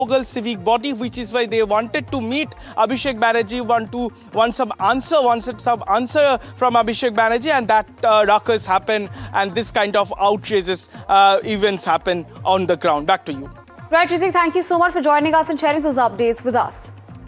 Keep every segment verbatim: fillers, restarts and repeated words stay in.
local civic body, which is why they wanted to meet Abhishek Banerjee, want to want some answer, wanted some answer from Abhishek Banerjee, and that uh, ruckus happened, and this kind of outrageous uh, events happen on the ground. Back to you. Right, Ritik, thank you so much for joining us and sharing those updates with us.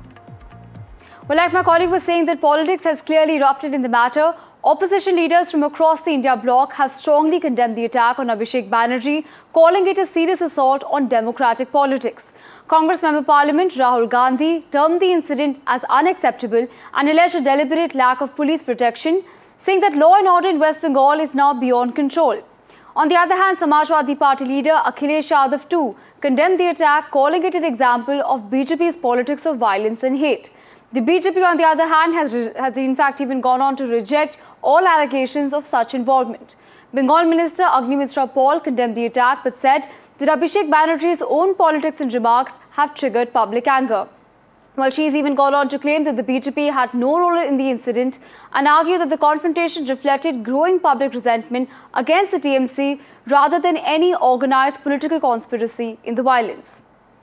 Well, like my colleague was saying, that politics has clearly erupted in the matter. Opposition leaders from across the India bloc have strongly condemned the attack on Abhishek Banerjee, calling it a serious assault on democratic politics. Congress Member Parliament Rahul Gandhi termed the incident as unacceptable and alleged a deliberate lack of police protection, saying that law and order in West Bengal is now beyond control. On the other hand, Samajwadi Party leader Akhilesh Yadav too condemned the attack, calling it an example of B J P's politics of violence and hate. The B J P, on the other hand, has, has in fact even gone on to reject all allegations of such involvement. Bengal Minister Agni Mishra Paul condemned the attack but said that Abhishek Banerjee's own politics and remarks have triggered public anger. Well, she's even gone on to claim that the B J P had no role in the incident and argued that the confrontation reflected growing public resentment against the T M C rather than any organized political conspiracy in the violence.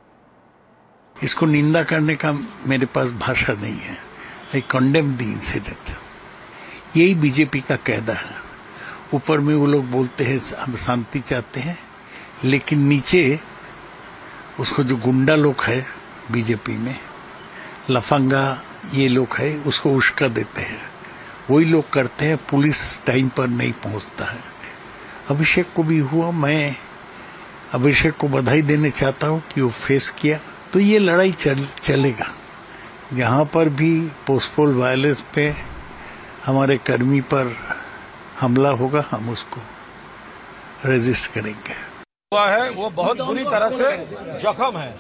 इसको निंदा करने का मेरे पास भाषा नहीं है. I condemn the incident. यही BJP का कहना है. ऊपर में वो लोग बोलते हैं हम शांति चाहते हैं, लेकिन नीचे उसको जो गुंडा लोग है बीजेपी में, लफंगा ये लोग है, उसको उश्का देते हैं. वही लोग करते हैं. पुलिस टाइम पर नहीं पहुंचता है. अभिषेक को भी हुआ. मैं अभिषेक को बधाई देने चाहता हूं कि वो फेस किया. तो ये लड़ाई चल, चलेगा. यहाँ पर भी पोस्टपोल वायलेंस पे हमारे कर्मी पर हमला होगा, हम उसको रेजिस्ट करेंगे. हुआ है वो बहुत बुरी तरह से जख्म है.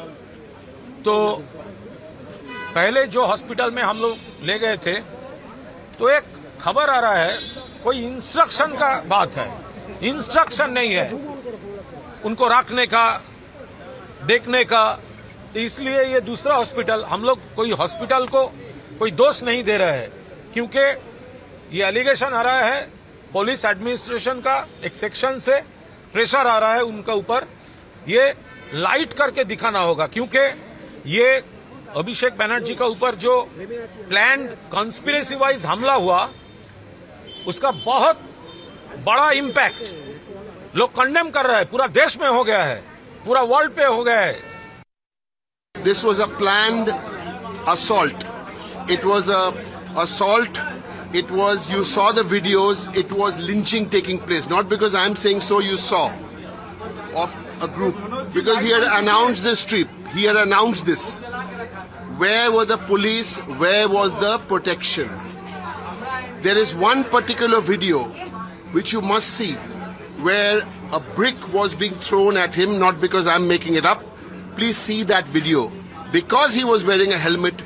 तो पहले जो हॉस्पिटल में हम लोग ले गए थे, तो एक खबर आ रहा है कोई इंस्ट्रक्शन का बात है. इंस्ट्रक्शन नहीं है उनको रखने का, देखने का. तो इसलिए ये दूसरा हॉस्पिटल, हम लोग कोई हॉस्पिटल को कोई दोष नहीं दे रहे हैं, क्योंकि ये एलिगेशन आ रहा है पुलिस एडमिनिस्ट्रेशन का, एक सेक्शन से प्रेशर आ रहा है उनका ऊपर. ये लाइट करके दिखाना होगा, क्योंकि ये अभिषेक बनर्जी का ऊपर जो प्लान्ड कॉन्स्पिरेसी वाइज हमला हुआ, उसका बहुत बड़ा इम्पैक्ट लोग कंडेम कर रहे हैं. पूरा देश में हो गया है, पूरा वर्ल्ड पे हो गया है. This was a planned assault. It was a assault. It was, you saw the videos, it was lynching taking place. Not because I'm saying so, you saw, of a group. Because he had announced this trip. He had announced this. Where were the police? Where was the protection? There is one particular video which you must see, where a brick was being thrown at him, not because I'm making it up. Please see that video. Because he was wearing a helmet,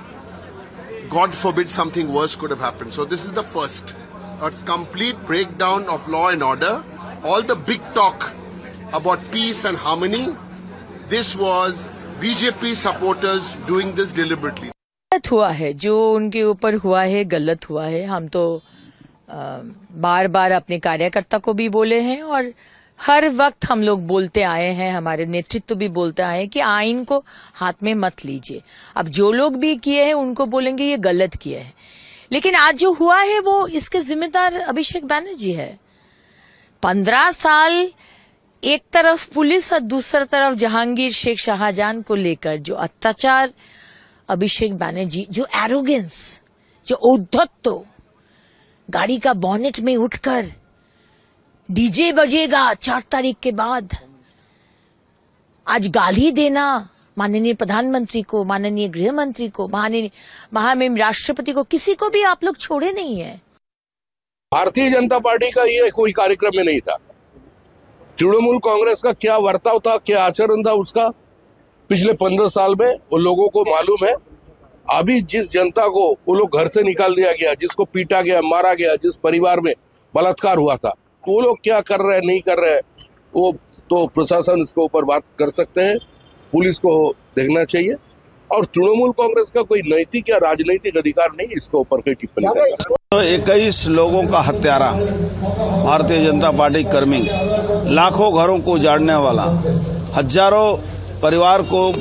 God forbid something worse could have happened. So this is the first. A complete breakdown of law and order. All the big talk about peace and harmony, this was B J P supporters doing this deliberately. गलत हुआ है, जो उनके ऊपर हुआ है गलत हुआ है. हम तो आ, बार बार अपने कार्यकर्ता को भी बोले हैं और हर वक्त हम लोग बोलते आए हैं, हमारे नेतृत्व भी बोलते आए हैं कि आइन को हाथ में मत लीजिए. अब जो लोग भी किए हैं उनको बोलेंगे ये गलत किए हैं, लेकिन आज जो हुआ है वो इसके जिम्मेदार अभिषेक बैनर्जी है. पंद्रह साल एक तरफ पुलिस और दूसरी तरफ जहांगीर शेख शाहजहां को लेकर जो अत्याचार, अभिषेक बैनर्जी जो एरोगेंस, जो औद्धत्य, गाड़ी का बॉनेट में उठकर डीजे बजेगा चार तारीख के बाद, आज गाली देना माननीय प्रधानमंत्री को, माननीय गृह मंत्री को, माननीय महामहिम राष्ट्रपति को, किसी को भी आप लोग छोड़े नहीं है. भारतीय जनता पार्टी का ये कोई कार्यक्रम में नहीं था. तृणमूल कांग्रेस का क्या वर्ताव था, क्या आचरण था उसका पिछले पंद्रह साल में वो लोगों को मालूम है. अभी जिस जनता को वो लोग घर से निकाल दिया गया, जिसको पीटा गया, मारा गया, जिस परिवार में बलात्कार हुआ था, वो लोग क्या कर रहे हैं, नहीं कर रहे हैं, वो तो प्रशासन इसके ऊपर बात कर सकते हैं. पुलिस को देखना चाहिए. और तृणमूल कांग्रेस का कोई नैतिक या राजनीतिक अधिकार नहीं इसके ऊपर कोई टिप्पणी करना. तो इक्कीस लोगों का हत्यारा, भारतीय जनता पार्टी कर्मी, लाखों घरों को उजाड़ने वाला, हजारों परिवार को